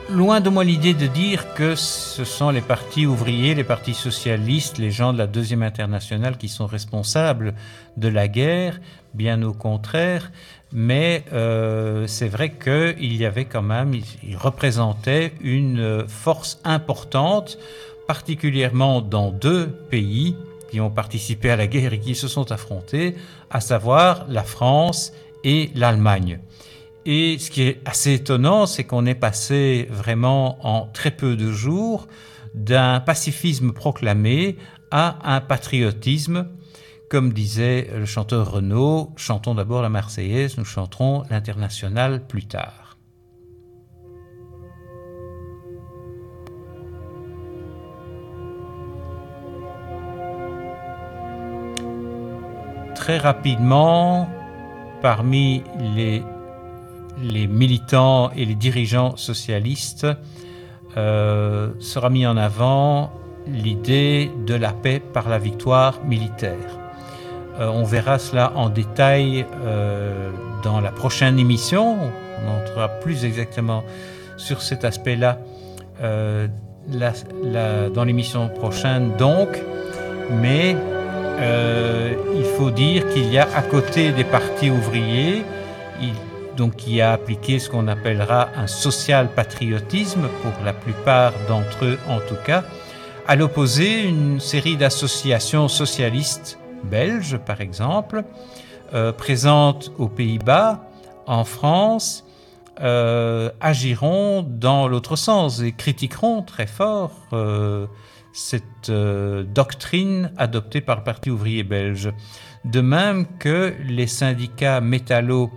loin de moi l'idée de dire que ce sont les partis ouvriers, les partis socialistes, les gens de la Deuxième Internationale qui sont responsables de la guerre, bien au contraire, mais c'est vrai qu'il y avait quand même, ils représentaient une force importante, particulièrement dans deux pays qui ont participé à la guerre et qui se sont affrontés, à savoir la France et l'Allemagne. Et ce qui est assez étonnant, c'est qu'on est passé vraiment en très peu de jours d'un pacifisme proclamé à un patriotisme. Comme disait le chanteur Renaud, chantons d'abord la Marseillaise, nous chanterons l'Internationale plus tard. Très rapidement, parmi les militants et les dirigeants socialistes, sera mis en avant l'idée de la paix par la victoire militaire. On verra cela en détail dans la prochaine émission. On entrera plus exactement sur cet aspect-là dans l'émission prochaine donc. Mais il faut dire qu'il y a à côté des partis ouvriers, donc qui a appliqué ce qu'on appellera un social-patriotisme, pour la plupart d'entre eux en tout cas, à l'opposé une série d'associations socialistes belges par exemple, présentes aux Pays-Bas, en France, agiront dans l'autre sens et critiqueront très fort cette doctrine adoptée par le Parti ouvrier belge. De même que les syndicats métallos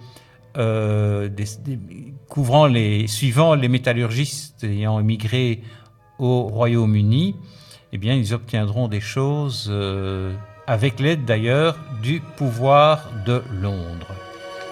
suivant les métallurgistes ayant émigré au Royaume-Uni, eh bien, ils obtiendront des choses, avec l'aide d'ailleurs du pouvoir de Londres.